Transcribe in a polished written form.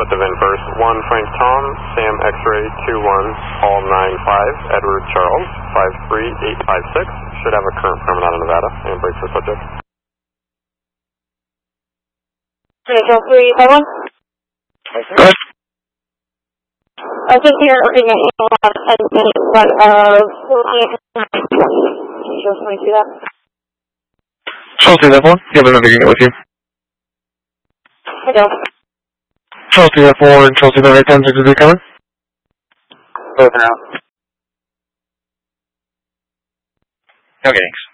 at the VIN first. 1 Frank Tom, Sam X-ray 21, Paul 95, Edward Charles 53856. Should have a current permit out of Nevada and breaks the subject. Charles 351. I think you're looking at a lot of evidence, but just want to see that. Charles 351, you have another unit with you. I don't. Charles 304 and Charles 308 times are coming? Both are out. Okay, thanks.